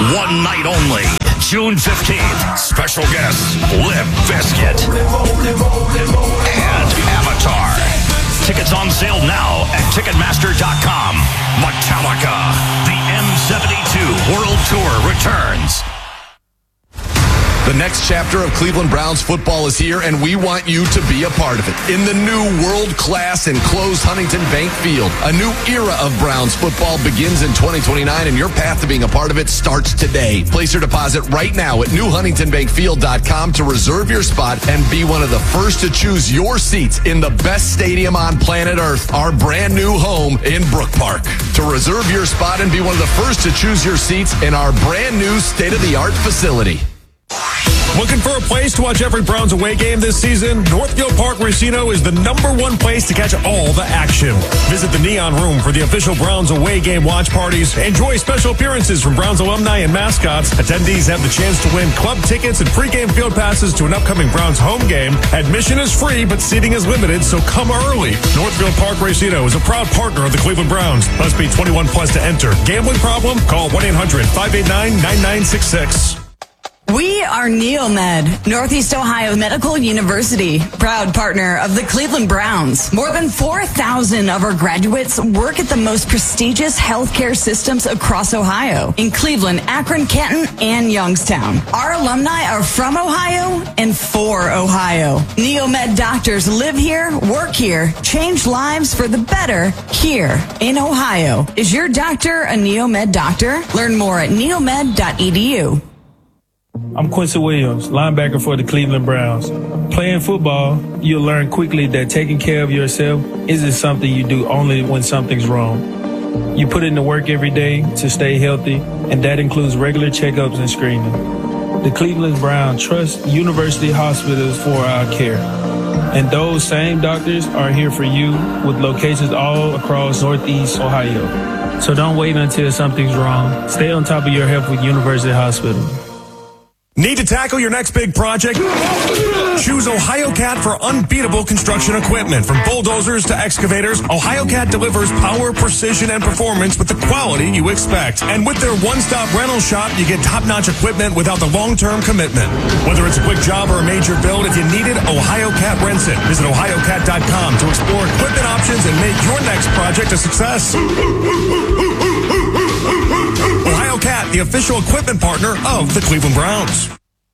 One night only. June 15th. Special guests, Limp Bizkit and Avatar. Tickets on sale now at Ticketmaster.com. Metallica. The M72 World Tour returns. The next chapter of Cleveland Browns football is here, and we want you to be a part of it. In the new world-class enclosed Huntington Bank Field, a new era of Browns football begins in 2029, and your path to being a part of it starts today. Place your deposit right now at newhuntingtonbankfield.com to reserve your spot and be one of the first to choose your seats in the best stadium on planet Earth, our brand new home in Brook Park. To reserve your spot and be one of the first to choose your seats in our brand new state-of-the-art facility. Looking for a place to watch every Browns away game this season? Northfield Park Racino is the #1 place to catch all the action. Visit the Neon Room for the official Browns away game watch parties. Enjoy special appearances from Browns alumni and mascots. Attendees have the chance to win club tickets and pregame field passes to an upcoming Browns home game. Admission is free, but seating is limited, so come early. Northfield Park Racino is a proud partner of the Cleveland Browns. Must be 21 plus to enter. Gambling problem? Call 1-800-589-9966. We are Neomed, Northeast Ohio Medical University, proud partner of the Cleveland Browns. More than 4,000 of our graduates work at the most prestigious healthcare systems across Ohio, in Cleveland, Akron, Canton, and Youngstown. Our alumni are from Ohio and for Ohio. Neomed doctors live here, work here, change lives for the better here in Ohio. Is your doctor a Neomed doctor? Learn more at neomed.edu. I'm Quincy Williams, linebacker for the Cleveland Browns. Playing football, you'll learn quickly that taking care of yourself isn't something you do only when something's wrong. You put in the work every day to stay healthy, and that includes regular checkups and screening. The Cleveland Browns trust university hospitals for our care. And those same doctors are here for you with locations all across Northeast Ohio. So don't wait until something's wrong. Stay on top of your health with University Hospital. Need to tackle your next big project? Choose OhioCat for unbeatable construction equipment. From bulldozers to excavators, OhioCat delivers power, precision, and performance with the quality you expect. And with their one-stop rental shop, you get top-notch equipment without the long-term commitment. Whether it's a quick job or a major build, if you need it, OhioCat rents it. Visit OhioCat.com to explore equipment options and make your next project a success. OhioCat, the official equipment partner of the Cleveland Browns.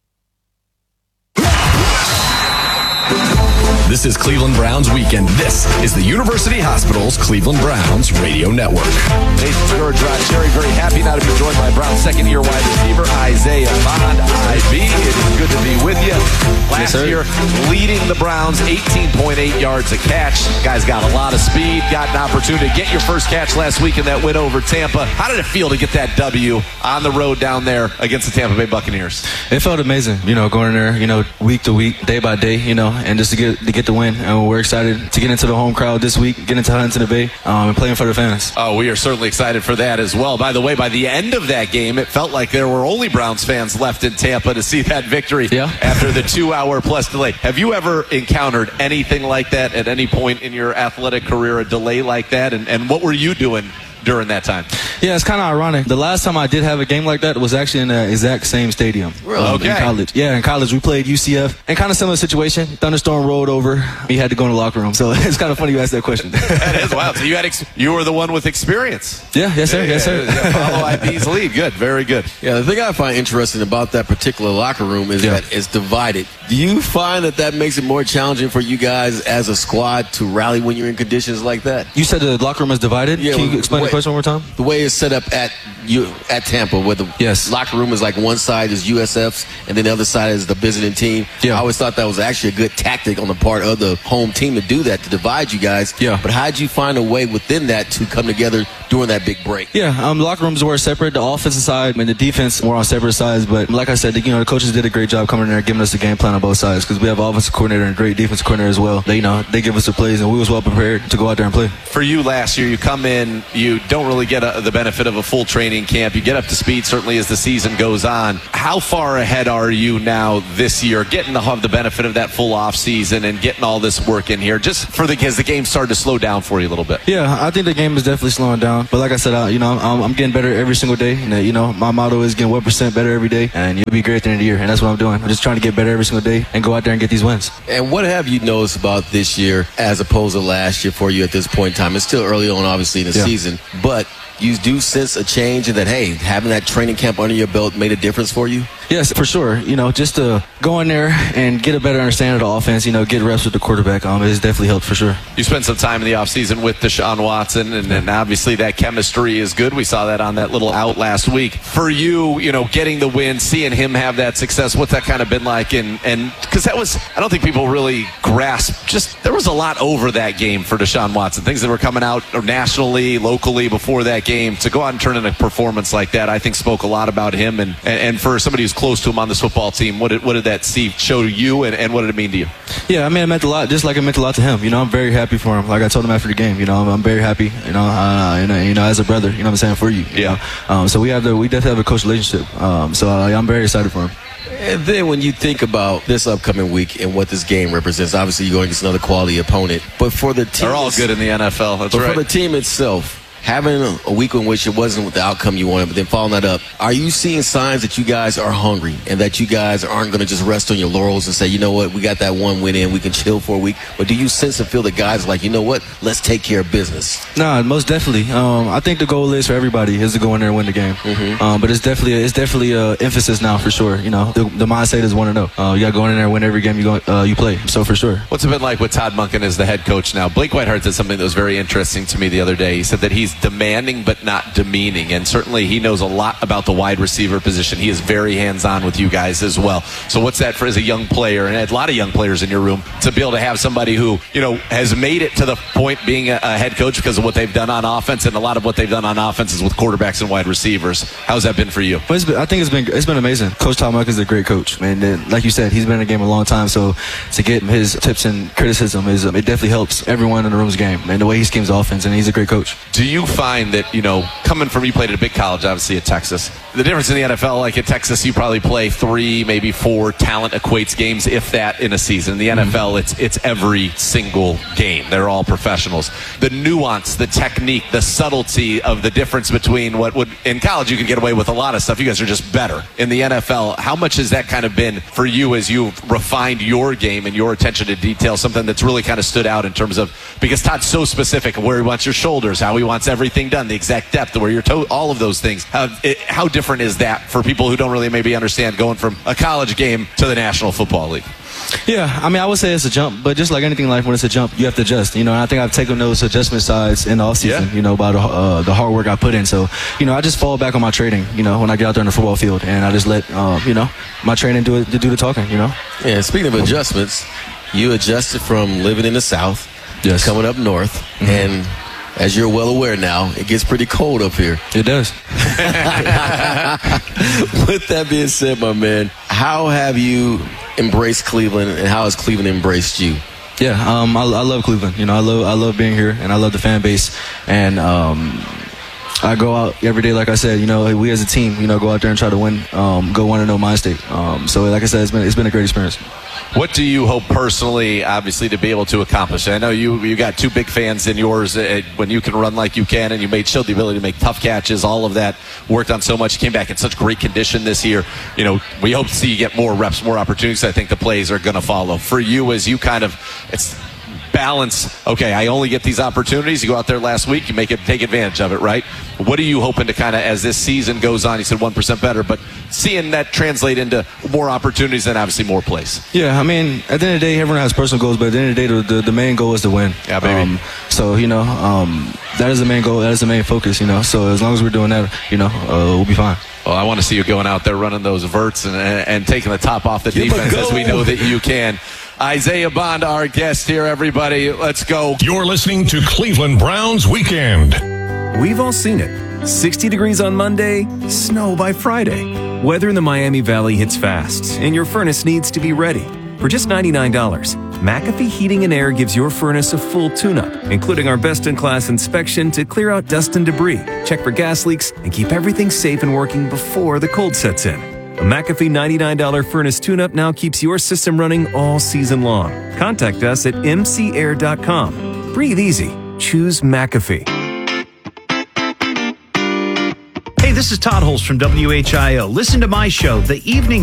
This is Cleveland Browns Weekend. This is the University Hospital's Cleveland Browns Radio Network. Nathan George, Rod Cherry, very happy now to be joined by Browns second-year wide receiver Isaiah Bond, IB. It is good to be with you. Last year, leading the Browns, 18.8 yards a catch. Guy's got a lot of speed, got an opportunity to get your first catch last week in that win over Tampa. How did it feel to get that W on the road down there against the Tampa Bay Buccaneers? It felt amazing, going in there, week to week, day by day, and just to get the win. And we're excited to get into the home crowd this week, get into Huntington Bay, and playing for the fans. Oh, we are certainly excited for that as well. By the way, by the end of that game, it felt like there were only Browns fans left in Tampa to see that victory after the 2-hour plus delay. Have you ever encountered anything like that at any point in your athletic career, a delay like that? And what were you doing during that time? Yeah, it's kind of ironic. The last time I did have a game like that was actually in the exact same stadium. Really? In college. Yeah, in college we played UCF. And kind of similar situation. Thunderstorm rolled over. We had to go in the locker room. So it's kind of funny you asked that question. That is wild. So you were the one with experience. Yeah, yes sir, yes sir. Follow IB's lead. Good, very good. Yeah, the thing I find interesting about that particular locker room is that it's divided. Do you find that makes it more challenging for you guys as a squad to rally when you're in conditions like that? You said the locker room is divided? Yeah, Can you explain the question one more time? The way it's set up at Tampa, where the locker room is like one side is USF's and then the other side is the visiting team. Yeah. I always thought that was actually a good tactic on the part of the home team to do that, to divide you guys. Yeah. But how did you find a way within that to come together during that big break? Yeah, the locker rooms were separate. The offensive side and the defense were on separate sides. But like I said, the coaches did a great job coming in there giving us the game plan on both sides because we have an offensive coordinator and a great defensive coordinator as well. They give us the plays and we was well prepared to go out there and play. For you last year, you come in, you don't really get the benefit of a full training training camp. You get up to speed certainly as the season goes on. How far ahead are you now this year, getting to have the benefit of that full off season and getting all this work in here, just for as the game started to slow down for you a little bit? Yeah, I think the game is definitely slowing down. But like I said, I'm getting better every single day. And, my motto is getting 1% better every day, and you'll be great at the end of the year. And that's what I'm doing. I'm just trying to get better every single day and go out there and get these wins. And what have you noticed about this year as opposed to last year for you at this point in time? It's still early on, obviously, in the season, but you do sense a change in that, hey, having that training camp under your belt made a difference for you? Yes, for sure. Just to go in there and get a better understanding of the offense, get reps with the quarterback, it has definitely helped for sure. You spent some time in the offseason with Deshaun Watson, and obviously that chemistry is good. We saw that on that little out last week. For you, getting the win, seeing him have that success, what's that kind of been like? And because that was, I don't think people really grasp, just there was a lot over that game for Deshaun Watson. Things that were coming out nationally, locally before that game. To go out and turn in a performance like that, I think spoke a lot about him. And for somebody who's close to him on this football team, what did that show you, and what did it mean to you? Yeah, it meant a lot, just like it meant a lot to him. I'm very happy for him. Like I told him after the game, I'm very happy, as a brother, what I'm saying, for you. Yeah. So we definitely have a close relationship. So I'm very excited for him. And then when you think about this upcoming week and what this game represents, obviously you're going against another quality opponent. But for the team, they're all good in the NFL. That's right. For the team itself, having a week in which it wasn't the outcome you wanted, but then following that up, are you seeing signs that you guys are hungry and that you guys aren't going to just rest on your laurels and say, you know what, we got that one win in, we can chill for a week? Or do you sense and feel that guys are like, you know what, let's take care of business? Nah, most definitely. I think the goal is for everybody is to go in there and win the game. Mm-hmm. But it's definitely emphasis now for sure. The mindset is 1-0. You got to go in there and win every game you play. So for sure. What's it been like with Todd Monken as the head coach now? Blake Whitehart said something that was very interesting to me the other day. He said that he's demanding but not demeaning, and certainly he knows a lot about the wide receiver position. He is very hands-on with you guys as well. So what's that for as a young player, and a lot of young players in your room, to be able to have somebody who has made it to the point being a head coach because of what they've done on offense, and a lot of what they've done on offense is with quarterbacks and wide receivers. How's that been for you? Well, I think it's been amazing. Coach Todd Monken is a great coach, and like you said, he's been in the game a long time. So to get his tips and criticism it definitely helps everyone in the room's game, and the way he schemes offense, and he's a great coach. Do you find that coming from, you played at a big college, obviously at Texas, the difference in the NFL, like at Texas, you probably play 3, maybe 4 talent equates games, if that, in a season. In the NFL, it's every single game. They're all professionals. The nuance, the technique, the subtlety of the difference between what would, in college, you can get away with a lot of stuff. You guys are just better. In the NFL, how much has that kind of been for you as you've refined your game and your attention to detail, something that's really kind of stood out in terms of, because Todd's so specific of where he wants your shoulders, how he wants everything done, the exact depth, where your toe, all of those things. How different is that for people who don't really maybe understand going from a college game to the National Football League? Yeah, I would say it's a jump, but just like anything in life, when it's a jump, you have to adjust. And I think I've taken those adjustment sides in the offseason, by the hard work I put in. So, I just fall back on my training, when I get out there on the football field, and I just let, my training do the talking, Yeah, speaking of adjustments, you adjusted from living in the South, coming up north, and as you're well aware now, it gets pretty cold up here. It does. With that being said, my man, how have you embraced Cleveland, and how has Cleveland embraced you? Yeah, I love Cleveland. I love being here, and I love the fan base. And I go out every day, like I said, we as a team, go out there and try to win, go 1-0 Mind State. So like I said, it's been a great experience. What do you hope personally, obviously, to be able to accomplish? I know you got 2 big fans in yours. When you can run like you can, and you showed the ability to make tough catches, all of that, worked on so much. You came back in such great condition this year. We hope to see you get more reps, more opportunities. I think the plays are going to follow. For you, as you kind of, it's balance, okay, I only get these opportunities. You go out there last week, you take advantage of it, right? What are you hoping to kind of, as this season goes on, you said 1% better, but seeing that translate into more opportunities and obviously more plays? Yeah, at the end of the day, everyone has personal goals, but at the end of the day, the main goal is to win. Yeah, baby. So, that is the main goal, that is the main focus, so as long as we're doing that, we'll be fine. Well, I want to see you going out there running those verts and taking the top off the defense, as we know that you can. Isaiah Bond, our guest here, everybody. Let's go. You're listening to Cleveland Browns Weekend. We've all seen it. 60 degrees on Monday, snow by Friday. Weather in the Miami Valley hits fast, and your furnace needs to be ready. For just $99, McAfee Heating and Air gives your furnace a full tune-up, including our best-in-class inspection to clear out dust and debris, check for gas leaks, and keep everything safe and working before the cold sets in. A McAfee $99 furnace tune-up now keeps your system running all season long. Contact us at mcair.com. Breathe easy. Choose McAfee. Hey, this is Todd Holst from WHIO. Listen to my show, The Evening